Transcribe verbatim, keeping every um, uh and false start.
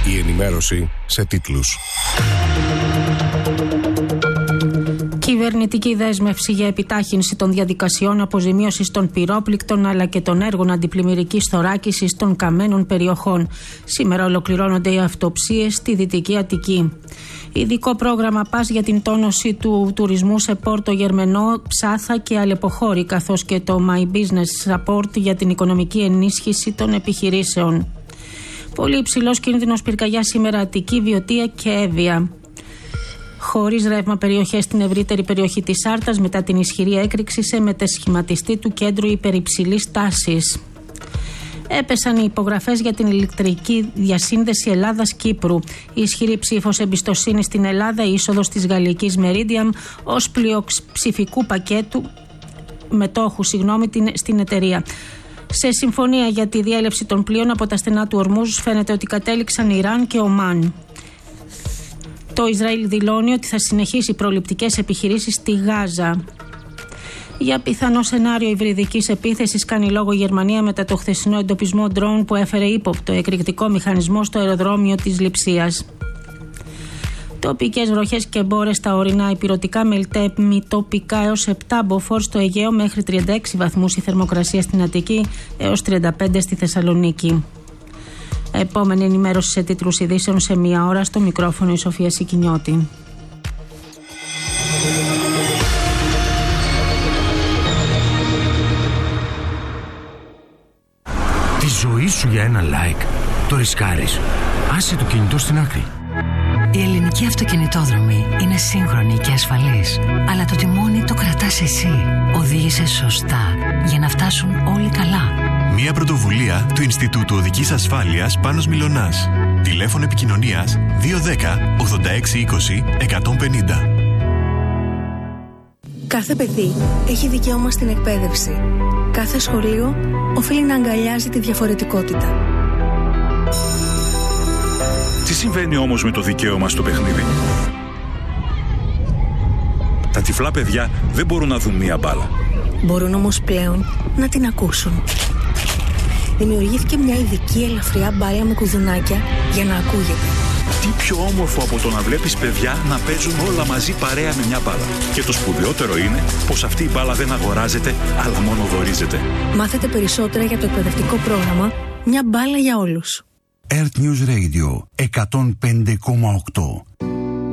Η ενημέρωση σε τίτλους. Κυβερνητική δέσμευση για επιτάχυνση των διαδικασιών αποζημίωσης των πυρόπληκτων αλλά και των έργων αντιπλημμυρικής θωράκισης των καμένων περιοχών. Σήμερα ολοκληρώνονται οι αυτοψίες στη Δυτική Αττική. Ειδικό πρόγραμμα ΠΑΣ για την τόνωση του τουρισμού σε Πόρτο Γερμενό, Ψάθα και Αλεποχώρη, καθώς και το My Business Support για την οικονομική ενίσχυση των επιχειρήσεων. Πολύ υψηλός κίνδυνος πυρκαγιά σήμερα Αττική, Βιωτία και Εύβοια. Χωρίς ρεύμα περιοχές στην ευρύτερη περιοχή της Άρτας μετά την ισχυρή έκρηξη σε μετασχηματιστή του κέντρου υπερυψηλής τάσης. Έπεσαν οι υπογραφές για την ηλεκτρική διασύνδεση Ελλάδας-Κύπρου. Η ισχυρή ψήφος εμπιστοσύνη στην Ελλάδα, η είσοδος της γαλλικής Meridiam ως πλειοψηφικού πακέτου μετόχου συγγνώμη, την, στην εταιρεία. Σε συμφωνία για τη διέλευση των πλοίων από τα στενά του Ορμούζ φαίνεται ότι κατέληξαν Ιράν και Ομάν. Το Ισραήλ δηλώνει ότι θα συνεχίσει προληπτικές επιχειρήσεις στη Γάζα. Για πιθανό σενάριο υβριδικής επίθεσης κάνει λόγο η Γερμανία μετά το χθεσινό εντοπισμό ντρόουν που έφερε ύποπτο εκρηκτικό μηχανισμό στο αεροδρόμιο της Λειψίας. Τοπικές βροχές και μπόρες στα ορεινά, υπηρωτικά μελτέμι τοπικά έως επτά μποφόρ στο Αιγαίο, μέχρι τριάντα έξι βαθμούς η θερμοκρασία στην Αττική έως τριάντα πέντε στη Θεσσαλονίκη. Επόμενη ενημέρωση σε τίτλους ειδήσεων σε μία ώρα, στο μικρόφωνο η Σοφία Σικινιώτη. Τη ζωή σου για ένα like το ρισκάρεις. Άσε το κινητό στην άκρη. Η ελληνική αυτοκινητόδρομη είναι σύγχρονη και ασφαλής, αλλά το τιμόνι το κρατάς εσύ. Οδήγησε σωστά για να φτάσουν όλοι καλά. Μια πρωτοβουλία του Ινστιτούτου Οδικής Ασφάλειας Πάνος Μιλωνάς. Τηλέφωνο επικοινωνίας δύο ένα μηδέν ογδόντα έξι είκοσι εκατόν πενήντα. Κάθε παιδί έχει δικαίωμα στην εκπαίδευση. Κάθε σχολείο οφείλει να αγκαλιάζει τη διαφορετικότητα. Τι συμβαίνει όμως με το δικαίωμα στο παιχνίδι? Τα τυφλά παιδιά δεν μπορούν να δουν μία μπάλα. Μπορούν όμως πλέον να την ακούσουν. Δημιουργήθηκε μια ειδική ελαφριά μπάλα με κουδουνάκια για να ακούγεται. Τι πιο όμορφο από το να βλέπεις παιδιά να παίζουν όλα μαζί παρέα με μια μπάλα. Και το σπουδαιότερο είναι πως αυτή η μπάλα δεν αγοράζεται, αλλά μόνο δωρίζεται. Μάθετε περισσότερα για το εκπαιδευτικό πρόγραμμα «Μια μπάλα για όλους». Earth News Radio εκατόν πέντε κόμμα οκτώ.